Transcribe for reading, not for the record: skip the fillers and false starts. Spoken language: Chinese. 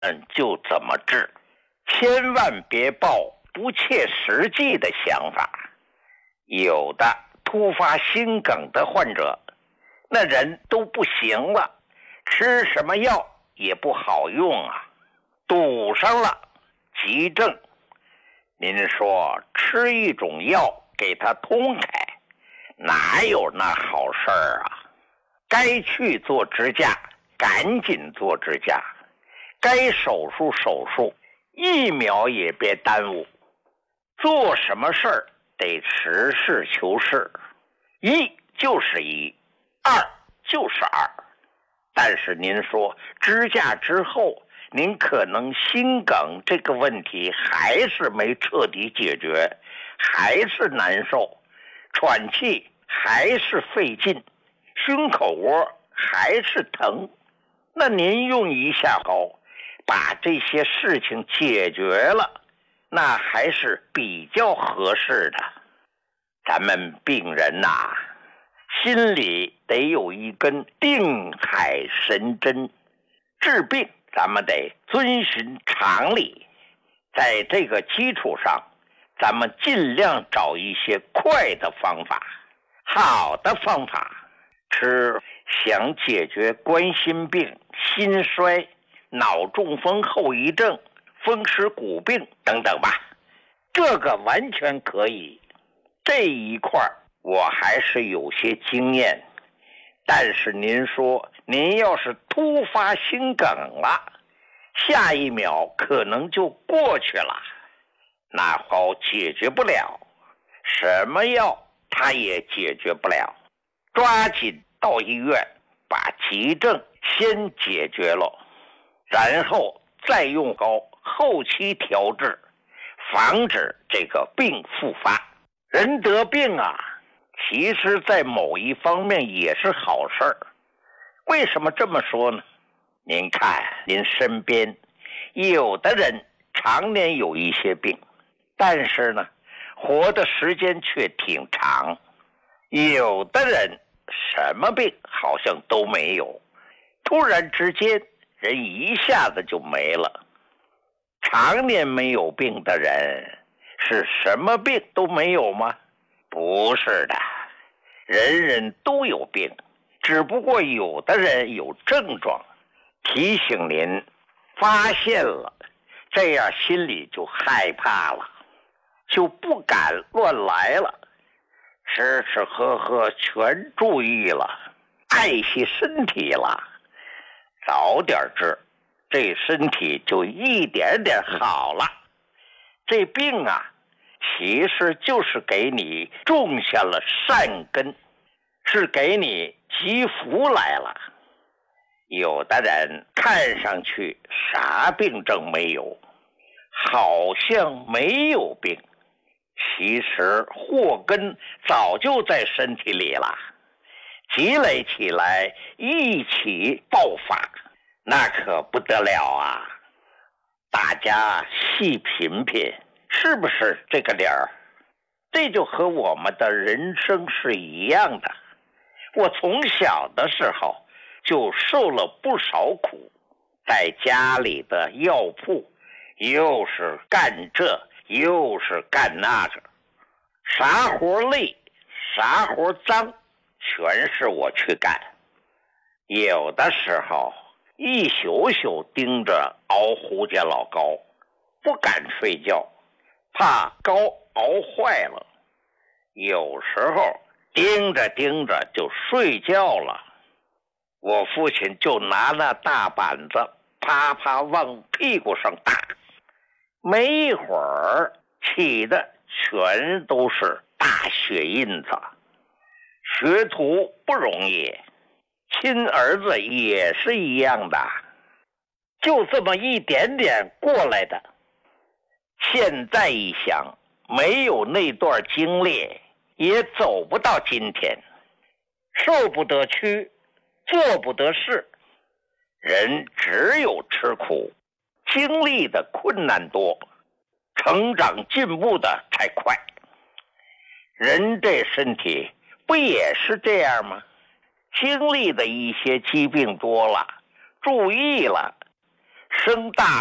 就怎么治，千万别抱不切实际的想法。有的突发心梗的患者，那人都不行了，吃什么药也不好用啊，堵上了急症。您说吃一种药给他通开，哪有那好事儿啊？该去做支架赶紧做支架，该手术手术，一秒也别耽误。做什么事儿得实事求是，一就是一，二就是二。但是您说支架之后，您可能心梗这个问题还是没彻底解决，还是难受，喘气还是费劲，胸口窝还是疼。那您用一下膏把这些事情解决了，那还是比较合适的。咱们病人呐，心里得有一根定海神针，治病咱们得遵循常理，在这个基础上，咱们尽量找一些快的方法，好的方法。想解决冠心病、心衰、脑中风后遗症、风湿骨病等等吧，这个完全可以。这一块我还是有些经验，但是您说您要是突发心梗了，下一秒可能就过去了，那好解决不了，什么药它也解决不了。抓紧到医院把急症先解决了，然后再用膏后期调治，防止这个病复发。人得病啊，其实在某一方面也是好事儿。为什么这么说呢？您看您身边有的人常年有一些病，但是呢活的时间却挺长，有的人什么病好像都没有，突然之间人一下子就没了。常年没有病的人是什么病都没有吗？不是的，人人都有病，只不过有的人有症状，提醒您发现了，这样心里就害怕了，就不敢乱来了，吃吃喝喝全注意了，爱惜身体了。早点治，这身体就一点点好了。这病啊，其实就是给你种下了善根，是给你积福来了。有的人看上去啥病症没有，好像没有病，其实祸根早就在身体里了，积累起来一起爆发，那可不得了啊！大家细品品，是不是这个理儿？这就和我们的人生是一样的。我从小的时候就受了不少苦，在家里的药铺又是干这又是干那个，啥活累啥活脏全是我去干。有的时候一宿宿盯着熬胡家老高，不敢睡觉，怕膏熬坏了。有时候盯着盯着就睡觉了，我父亲就拿那大板子啪啪往屁股上打，没一会儿起的全都是大血印子。学徒不容易，亲儿子也是一样的，就这么一点点过来的。现在一想，没有那段经历也走不到今天，受不得屈，做不得事。人只有吃苦，经历的困难多，成长进步的才快。人这身体不也是这样吗？经历的一些疾病多了，注意了， 声大